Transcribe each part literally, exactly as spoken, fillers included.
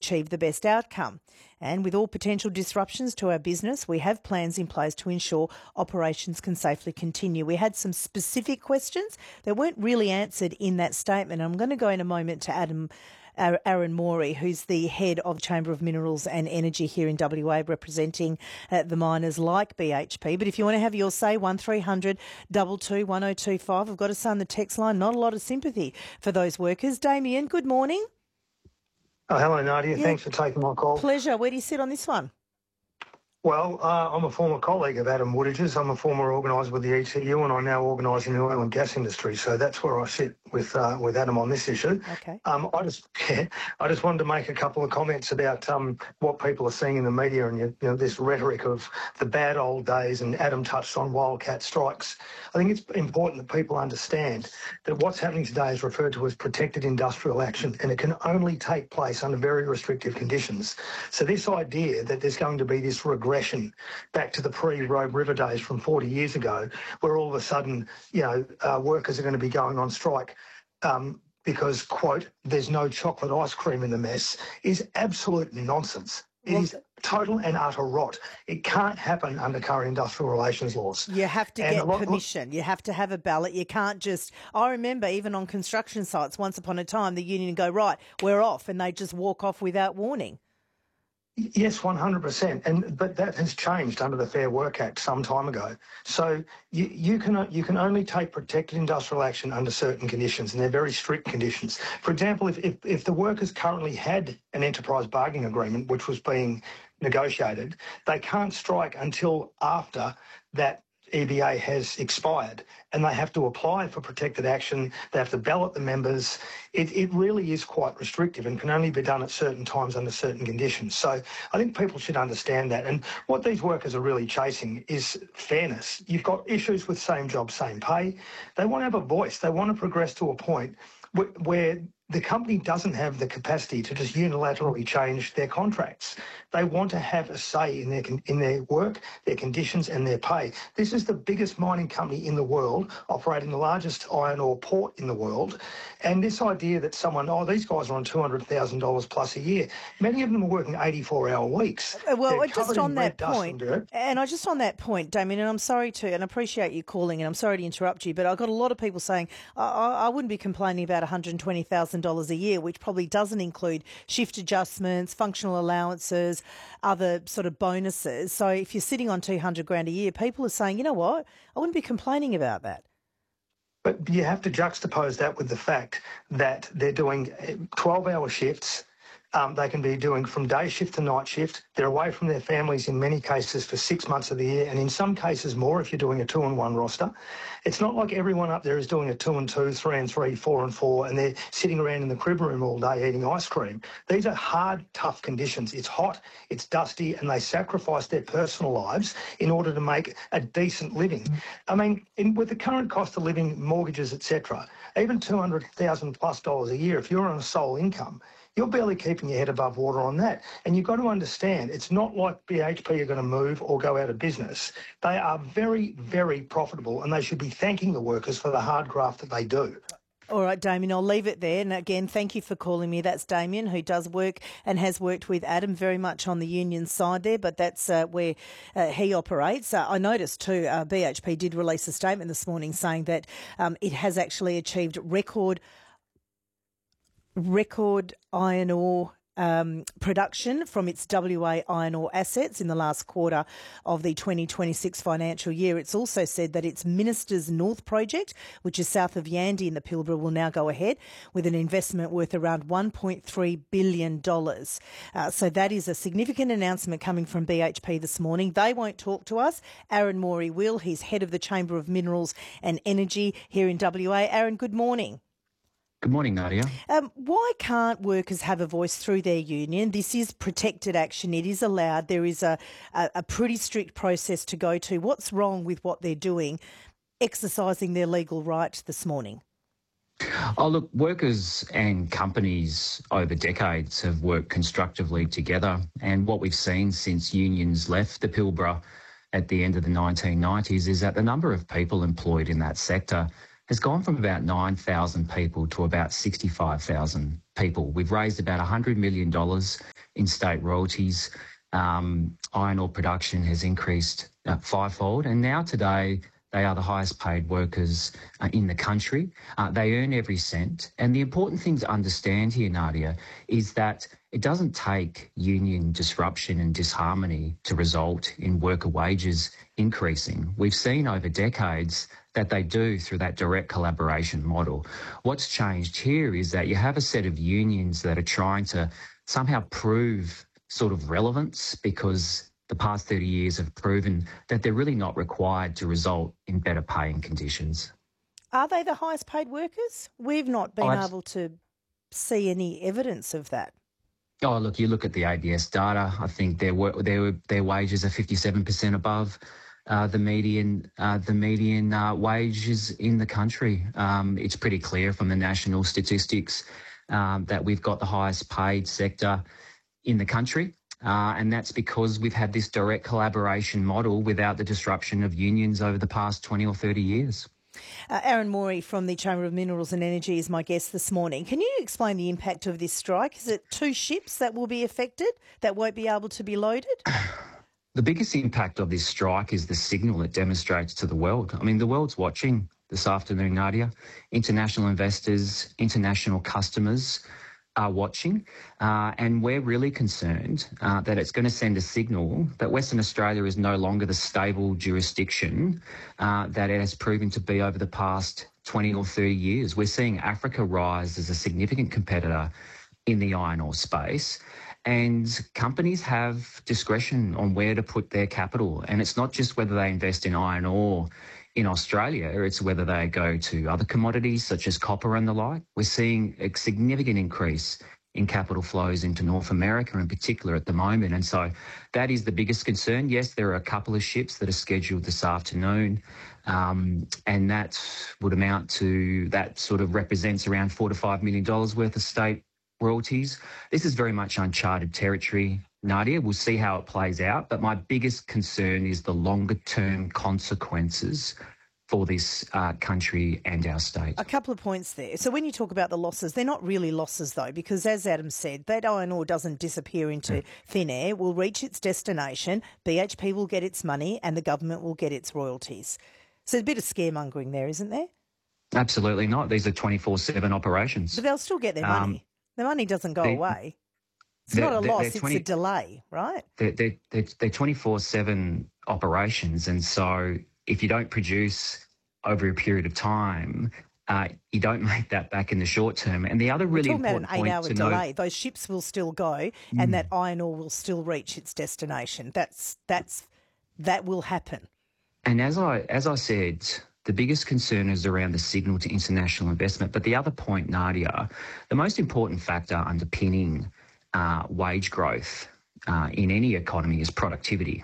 achieve the best outcome. And with all potential disruptions to our business, we have plans in place to ensure operations can safely continue. We had some specific questions that weren't really answered in that statement. I'm going to go in a moment to Adam Aaron Morey, who's the head of Chamber of Minerals and Energy here in W A, representing uh, the miners like B H P. But if you want to have your say, one three hundred two two one oh two five. I've got to say on the text line, not a lot of sympathy for those workers. Damien, good morning. Oh, hello, Nadia. Yeah. Thanks for taking my call. Pleasure. Where do you sit on this one? Well, uh, I'm a former colleague of Adam Woodridge's. I'm a former organiser with the E C U, and I now organise in the oil and gas industry. So that's where I sit with uh, with Adam on this issue. Okay. Um, I just yeah, I just wanted to make a couple of comments about um, what people are seeing in the media and you know this rhetoric of the bad old days. And Adam touched on wildcat strikes. I think it's important that people understand that what's happening today is referred to as protected industrial action, and it can only take place under very restrictive conditions. So this idea that there's going to be this regression back to the pre-Robe River days from forty years ago, where all of a sudden, you know, uh, workers are going to be going on strike um, because, quote, there's no chocolate ice cream in the mess, is absolute nonsense. It well, is total and utter rot. It can't happen under current industrial relations laws. You have to and get lot, permission. You have to have a ballot. You can't just... I remember even on construction sites, once upon a time, the union would go, right, we're off, and they just walk off without warning. Yes, one hundred percent, and but that has changed under the Fair Work Act some time ago. So you, you can you can only take protected industrial action under certain conditions, and they're very strict conditions. For example, if, if, if the workers currently had an enterprise bargaining agreement which was being negotiated, they can't strike until after that E B A has expired, and they have to apply for protected action. They have to ballot the members. It, it really is quite restrictive and can only be done at certain times under certain conditions. So I think people should understand that. And what these workers are really chasing is fairness. You've got issues with same job, same pay. They want to have a voice. They want to progress to a point where, where the company doesn't have the capacity to just unilaterally change their contracts. They want to have a say in their in their work, their conditions and their pay. This is the biggest mining company in the world, operating the largest iron ore port in the world. And this idea that someone, oh, these guys are on two hundred thousand dollars plus a year. Many of them are working eighty-four hour weeks. Well, They're just on that point, and, and I just on that point, Damien, and I'm sorry to, and I appreciate you calling, and I'm sorry to interrupt you, but I've got a lot of people saying, I, I wouldn't be complaining about one hundred twenty thousand dollars a year, which probably doesn't include shift adjustments, functional allowances, other sort of bonuses. So if you're sitting on two hundred grand a year, people are saying, you know what, I wouldn't be complaining about that. But you have to juxtapose that with the fact that they're doing twelve hour shifts. Um, they can be doing from day shift to night shift. They're away from their families in many cases for six months of the year, and in some cases more if you're doing a two and one roster. It's not like everyone up there is doing a two and two, three and three, four and four, and they're sitting around in the crib room all day eating ice cream. These are hard, tough conditions. It's hot, it's dusty, and they sacrifice their personal lives in order to make a decent living. I mean, in, with the current cost of living, mortgages, et cetera, even two hundred thousand plus dollars a year, if you're on a sole income, you're barely keeping your head above water on that. And you've got to understand, it's not like B H P are going to move or go out of business. They are very, very profitable, and they should be thanking the workers for the hard graft that they do. All right, Damien, I'll leave it there. And again, thank you for calling me. That's Damien, who does work and has worked with Adam very much on the union side there, but that's uh, where uh, he operates. Uh, I noticed too, uh, B H P did release a statement this morning saying that um, it has actually achieved record record iron ore um, production from its W A iron ore assets in the last quarter of the twenty twenty-six financial year. It's also said that its Ministers North project, which is south of Yandi in the Pilbara, will now go ahead with an investment worth around one point three billion dollars. Uh, so that is a significant announcement coming from B H P this morning. They won't talk to us. Aaron Morey will. He's head of the Chamber of Minerals and Energy here in W A. Aaron, good morning. Good morning, Nadia. Um, why can't workers have a voice through their union? This is protected action. It is allowed. There is a, a, a pretty strict process to go to. What's wrong with what they're doing, exercising their legal right this morning? Oh, look, workers and companies over decades have worked constructively together. And what we've seen since unions left the Pilbara at the end of the nineteen nineties is that the number of people employed in that sector has gone from about nine thousand people to about sixty-five thousand people. We've raised about one hundred million dollars in state royalties. Um, iron ore production has increased uh, fivefold, and now today they are the highest paid workers uh, in the country. Uh, they earn every cent. And the important thing to understand here, Nadia, is that it doesn't take union disruption and disharmony to result in worker wages increasing. We've seen over decades that they do through that direct collaboration model. What's changed here is that you have a set of unions that are trying to somehow prove sort of relevance, because the past thirty years have proven that they're really not required to result in better pay and conditions. Are they the highest paid workers? We've not been Oh, able to see any evidence of that. Oh, look, you look at the A B S data. I think their their their wages are fifty-seven percent above uh, the median uh, the median uh, wages in the country. Um, it's pretty clear from the national statistics um, that we've got the highest paid sector in the country. Uh, and that's because we've had this direct collaboration model without the disruption of unions over the past twenty or thirty years. Uh, Aaron Morey from the Chamber of Minerals and Energy is my guest this morning. Can you explain the impact of this strike? Is it two ships that will be affected that won't be able to be loaded? The biggest impact of this strike is the signal it demonstrates to the world. I mean, the world's watching this afternoon, Nadia. International investors, international customers are watching, uh, and we're really concerned uh, that it's going to send a signal that Western Australia is no longer the stable jurisdiction uh, that it has proven to be over the past twenty or thirty years. We're seeing Africa rise as a significant competitor in the iron ore space, and companies have discretion on where to put their capital. And it's not just whether they invest in iron ore in Australia, it's whether they go to other commodities such as copper and the like. We're seeing a significant increase in capital flows into North America in particular at the moment. And so that is the biggest concern. Yes, there are a couple of ships that are scheduled this afternoon, um, and that would amount to, that sort of represents around four to five million dollars worth of state royalties. This is very much uncharted territory, Nadia. We'll see how it plays out. But my biggest concern is the longer-term consequences for this uh, country and our state. A couple of points there. So when you talk about the losses, they're not really losses though, because as Adam said, that iron ore doesn't disappear into mm. thin air. It will reach its destination, B H P will get its money, and the government will get its royalties. So there's a bit of scaremongering there, isn't there? Absolutely not. These are twenty-four seven operations. But they'll still get their money. Um, the money doesn't go they, away. It's not a loss, twenty, it's a delay, right? They're, they're, they're, they're twenty-four seven operations, and so if you don't produce over a period of time, uh, you don't make that back in the short term. And the other really important point about an eight-hour delay. Note, those ships will still go, mm. and that iron ore will still reach its destination. That's that's that will happen. And as I as I said, the biggest concern is around the signal to international investment. But the other point, Nadia, the most important factor underpinning uh, wage growth uh, in any economy is productivity.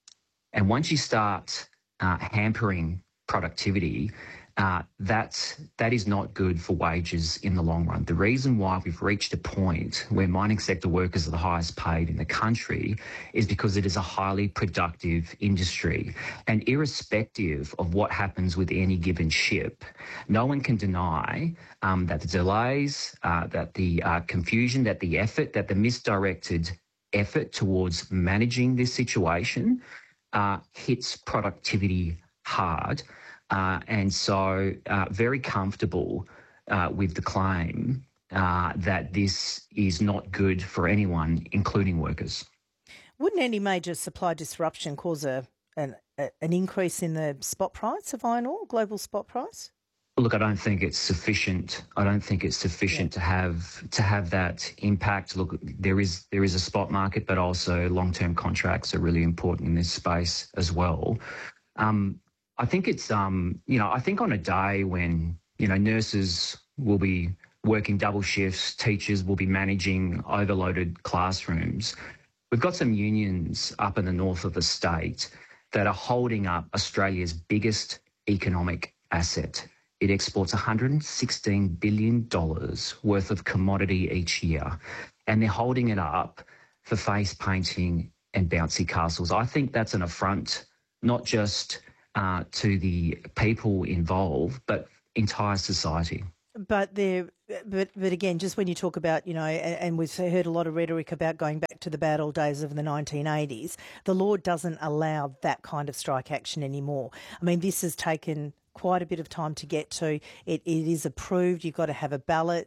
And once you start uh, hampering productivity, uh, that, that is not good for wages in the long run. The reason why we've reached a point where mining sector workers are the highest paid in the country is because it is a highly productive industry. And irrespective of what happens with any given ship, no one can deny um, that the delays, uh, that the uh, confusion, that the effort, that the misdirected effort towards managing this situation uh, hits productivity hard. Uh, and so uh, very comfortable uh, with the claim uh, that this is not good for anyone, including workers. Wouldn't any major supply disruption cause a an, a, an increase in the spot price of iron ore, global spot price? Look, I don't think it's sufficient. I don't think it's sufficient yeah. to have to have that impact. Look, there is there is a spot market, but also long-term contracts are really important in this space as well. Um, I think it's, um, you know, I think on a day when, you know, nurses will be working double shifts, teachers will be managing overloaded classrooms, we've got some unions up in the north of the state that are holding up Australia's biggest economic asset. It exports one hundred sixteen billion dollars worth of commodity each year, and they're holding it up for face painting and bouncy castles. I think that's an affront, not just Uh, to the people involved, but entire society. But there, but but again, just when you talk about, you know, and, and we've heard a lot of rhetoric about going back to the bad old days of the nineteen eighties, the law doesn't allow that kind of strike action anymore. I mean, this has taken quite a bit of time to get to. It, it is approved. You've got to have a ballot.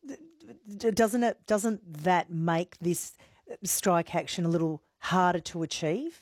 Doesn't it? Doesn't that make this strike action a little harder to achieve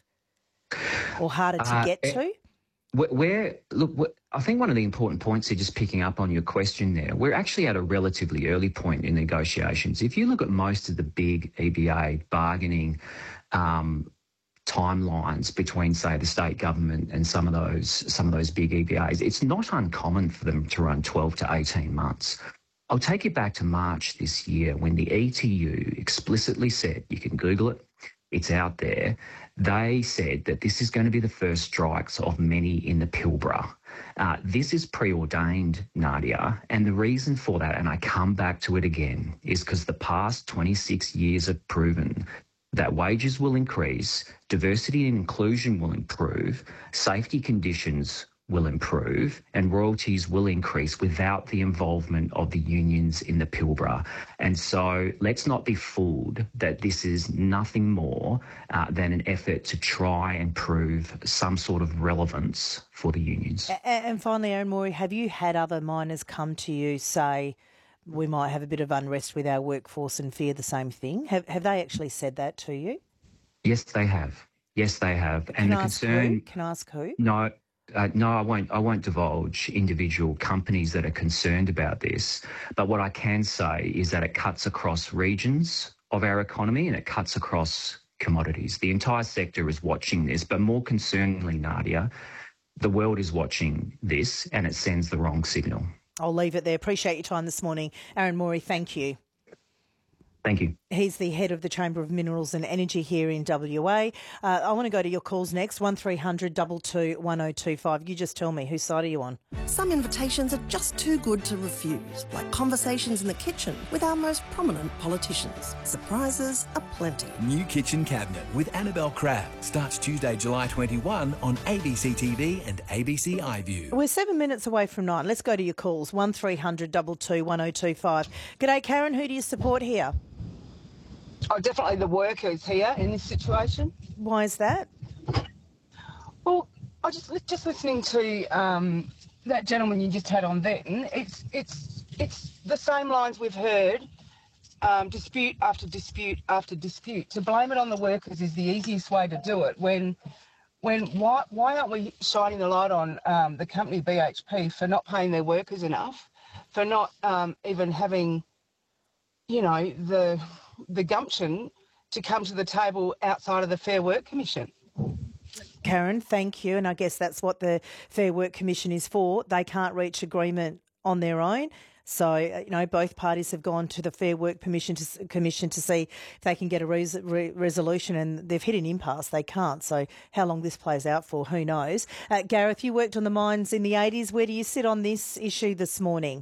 or harder to Uh, get it- to? We're, look, we're, I think one of the important points here, just picking up on your question there, we're actually at a relatively early point in negotiations. If you look at most of the big E B A bargaining um, timelines between, say, the state government and some of those some of those big E B As, it's not uncommon for them to run twelve to eighteen months. I'll take you back to March this year when the E T U explicitly said, you can Google it, it's out there, they said that this is going to be the first strikes of many in the Pilbara. Uh, this is preordained, Nadia, and the reason for that, and I come back to it again, is because the past twenty-six years have proven that wages will increase, diversity and inclusion will improve, safety conditions will improve, and royalties will increase without the involvement of the unions in the Pilbara. And so let's not be fooled that this is nothing more uh, than an effort to try and prove some sort of relevance for the unions. A- And finally, Aaron Morey, have you had other miners come to you say, we might have a bit of unrest with our workforce and fear the same thing? Have have they actually said that to you? Yes, they have. Yes, they have. Can and the I ask concern. who? Can I ask who? No. Uh, no, I won't. I won't divulge individual companies that are concerned about this. But what I can say is that it cuts across regions of our economy and it cuts across commodities. The entire sector is watching this, but more concerningly, Nadia, the world is watching this, and it sends the wrong signal. I'll leave it there. Appreciate your time this morning, Aaron Morey. Thank you. Thank you. He's the head of the Chamber of Minerals and Energy here in W A. Uh, I want to go to your calls next, one three hundred two two one oh two five. You just tell me, whose side are you on? Some invitations are just too good to refuse, like conversations in the kitchen with our most prominent politicians. Surprises aplenty. New Kitchen Cabinet with Annabelle Crabb starts Tuesday, July twenty-first on A B C T V and A B C iView. We're seven minutes away from nine. Let's go to your calls, one three hundred two two one oh two five. G'day, Karen. Who do you support here? Oh, definitely the workers here in this situation. Why is that? Well, I just just listening to um, that gentleman you just had on then. It's it's it's the same lines we've heard, um, dispute after dispute after dispute. To blame it on the workers is the easiest way to do it. When when why why aren't we shining the light on um, the company B H P for not paying their workers enough, for not um, even having, you know, the the gumption to come to the table outside of the Fair Work Commission. Karen, thank you. And I guess that's what the Fair Work Commission is for. They can't reach agreement on their own. So, you know, both parties have gone to the Fair Work Commission to, commission to see if they can get a res, re, resolution, and they've hit an impasse. They can't. So how long this plays out for, who knows? Uh, Gareth, you worked on the mines in the eighties. Where do you sit on this issue this morning?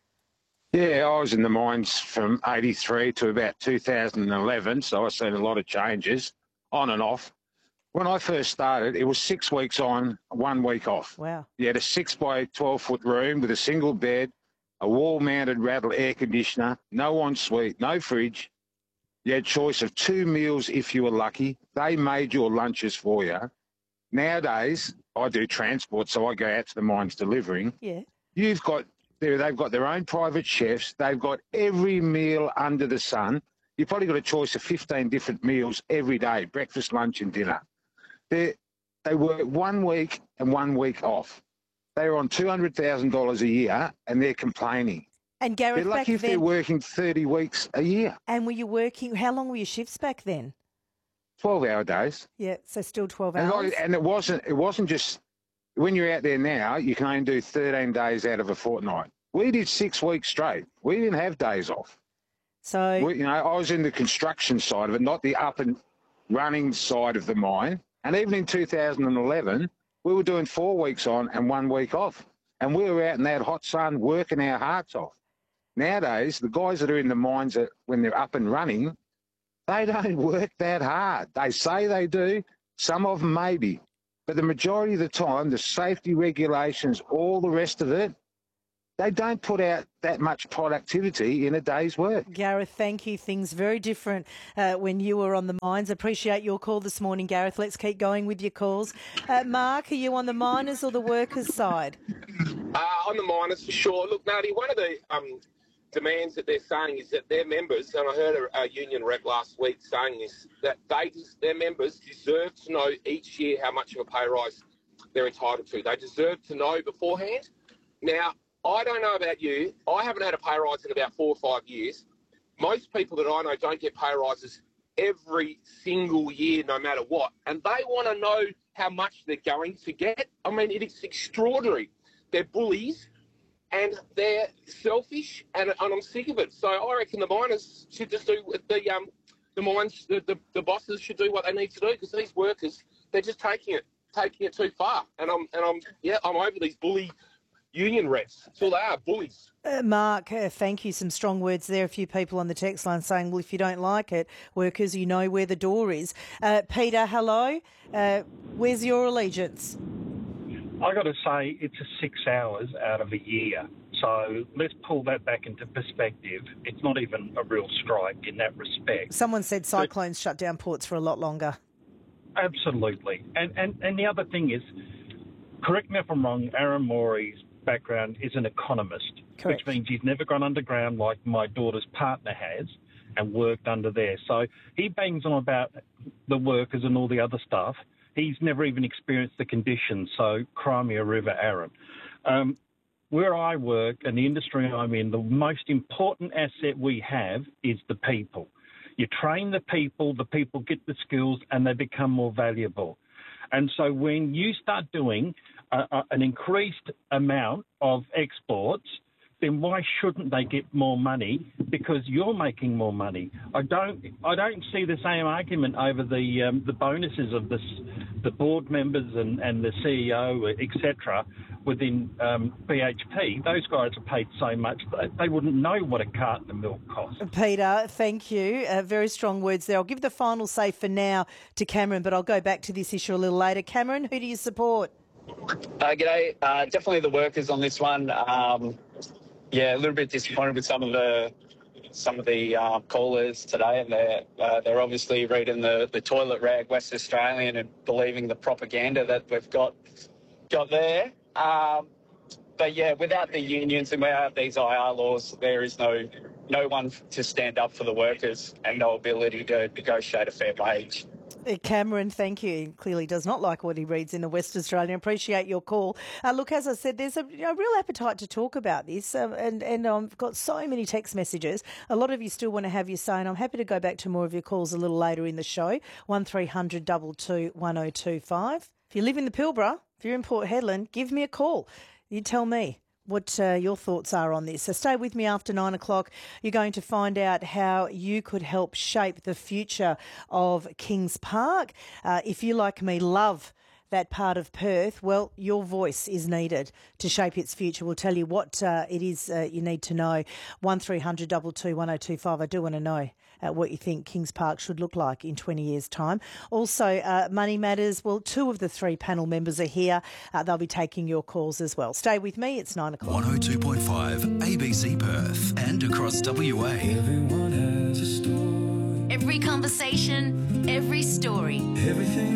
Yeah, I was in the mines from eighty-three to about two thousand eleven, so I've seen a lot of changes on and off. When I first started, it was six weeks on, one week off. Wow. You had a six by twelve foot room with a single bed, a wall-mounted rattle air conditioner, no ensuite, no fridge. You had choice of two meals if you were lucky. They made your lunches for you. Nowadays, I do transport, so I go out to the mines delivering. Yeah. You've got... They've got their own private chefs. They've got every meal under the sun. You've probably got a choice of fifteen different meals every day, breakfast, lunch and dinner. They they work one week and one week off. They're on two hundred thousand dollars a year and they're complaining. And Gareth, they're lucky back if then, they're working thirty weeks a year. And were you working, how long were your shifts back then? twelve-hour days. Yeah, so still twelve And, hours. I, and it wasn't it wasn't just... When you're out there now, you can only do thirteen days out of a fortnight. We did six weeks straight. We didn't have days off. So, We, you know, I was in the construction side of it, not the up and running side of the mine. And even in two thousand eleven, we were doing four weeks on and one week off. And we were out in that hot sun working our hearts off. Nowadays, the guys that are in the mines, that, when they're up and running, they don't work that hard. They say they do. Some of them maybe. But the majority of the time, the safety regulations, all the rest of it, they don't put out that much productivity in a day's work. Gareth, thank you. Things very different uh, when you were on the mines. Appreciate your call this morning, Gareth. Let's keep going with your calls. Uh, Mark, are you on the miners or the workers' side? Uh, on the miners, for sure. Look, Nadi, one of the um, demands that they're saying is that their members, and I heard a, a union rep last week saying this, that they, their members deserve to know each year how much of a pay rise they're entitled to. They deserve to know beforehand. Now, I don't know about you. I haven't had a pay rise in about four or five years. Most people that I know don't get pay rises every single year, no matter what. And they want to know how much they're going to get. I mean, it is extraordinary. They're bullies and they're selfish, and, and I'm sick of it. So I reckon the miners should just do the um the mines, the, the, the bosses should do what they need to do, because these workers, they're just taking it taking it too far. And I'm and I'm yeah, I'm over these bully union reps. That's all they are, bullies. Uh, Mark, uh, thank you. Some strong words there. A few people on the text line saying, well, if you don't like it, workers, you know where the door is. Uh, Peter, hello. Uh, where's your allegiance? I got to say, it's a six hours out of a year. So let's pull that back into perspective. It's not even a real strike in that respect. Someone said cyclones but, shut down ports for a lot longer. Absolutely. And, and, and the other thing is, correct me if I'm wrong, Aaron Morey's background is an economist, Correct. Which means he's never gone underground like my daughter's partner has and worked under there. So he bangs on about the workers and all the other stuff. He's never even experienced the conditions, so cry me a river, Aaron. Um, where I work and the industry I'm in, the most important asset we have is the people. You train the people, the people get the skills, and they become more valuable. And so when you start doing uh, uh, an increased amount of exports, then why shouldn't they get more money? Because you're making more money. I don't, I don't see the same argument over the um, the bonuses of the the board members and, and the C E O, et cetera, within um, B H P. Those guys are paid so much that they wouldn't know what a carton of milk costs. Peter, thank you. Uh, very strong words there. I'll give the final say for now to Cameron, but I'll go back to this issue a little later. Cameron, who do you support? Uh, g'day. Uh, definitely the workers on this one. Um, yeah, a little bit disappointed with some of the some of the uh, callers today, and they're uh, they're obviously reading the, the toilet rag West Australian and believing the propaganda that we've got got there. Um, but yeah, without the unions and without these I R laws, there is no no one to stand up for the workers and no ability to negotiate a fair wage. Cameron, thank you. He clearly does not like what he reads in the West Australian. Appreciate your call. Uh, look, as I said, there's a, a real appetite to talk about this, uh, and, and I've got so many text messages. A lot of you still want to have your say, and I'm happy to go back to more of your calls a little later in the show. one three hundred two two one oh two five. If you live in the Pilbara, if you're in Port Hedland, give me a call. You tell me what uh, your thoughts are on this. So stay with me after nine o'clock. You're going to find out how you could help shape the future of Kings Park. Uh, if you, like me, love that part of Perth, well, your voice is needed to shape its future. We'll tell you what uh, it is uh, you need to know. one three hundred two two one oh two five. I do want to know uh, what you think Kings Park should look like in twenty years' time. Also, uh, Money Matters. Well, two of the three panel members are here. Uh, they'll be taking your calls as well. Stay with me. It's nine o'clock. one oh two point five A B C Perth and across W A. Everyone has a story. Every conversation, every story. Everything.